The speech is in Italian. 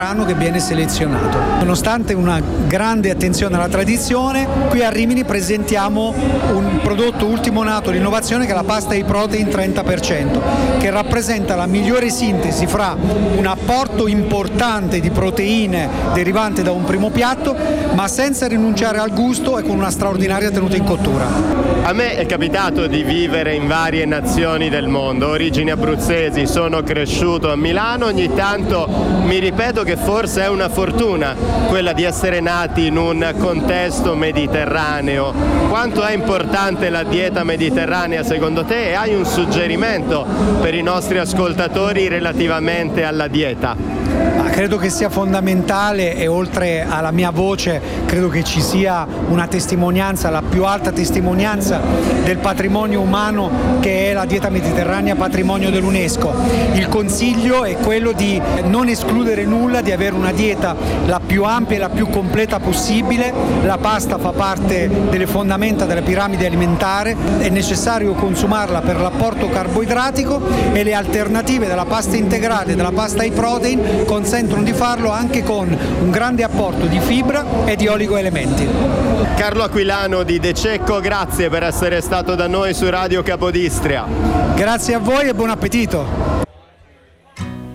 che viene selezionato. Nonostante una grande attenzione alla tradizione, qui a Rimini presentiamo un prodotto ultimo nato, l'innovazione, che è la pasta di protein 30%, che rappresenta la migliore sintesi fra un apporto importante di proteine derivante da un primo piatto, ma senza rinunciare al gusto e con una straordinaria tenuta in cottura. A me è capitato di vivere in varie nazioni del mondo, origini abruzzesi, sono cresciuto a Milano, ogni tanto mi ripeto che forse è una fortuna quella di essere nati in un contesto mediterraneo. Quanto è importante la dieta mediterranea secondo te, e hai un suggerimento per i nostri ascoltatori relativamente alla dieta? Credo che sia fondamentale, e oltre alla mia voce credo che ci sia una testimonianza, la più alta testimonianza del patrimonio umano, che è la dieta mediterranea, patrimonio dell'UNESCO. Il consiglio è quello di non escludere nulla, di avere una dieta la più ampia e la più completa possibile. La pasta fa parte delle fondamenta della piramide alimentare, è necessario consumarla per l'apporto carboidratico, e le alternative della pasta integrale e della pasta high protein consentono di farlo anche con un grande apporto di fibra e di oligoelementi. Carlo Aquilano di De Cecco, grazie per essere stato da noi su Radio Capodistria. Grazie a voi e buon appetito.